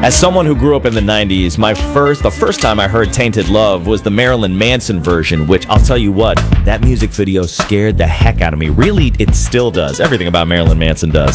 As someone who grew up in the 90s, the first time I heard Tainted Love was the Marilyn Manson version, which I'll tell you what, that music video scared the heck out of me. Really, it still does. Everything about Marilyn Manson does.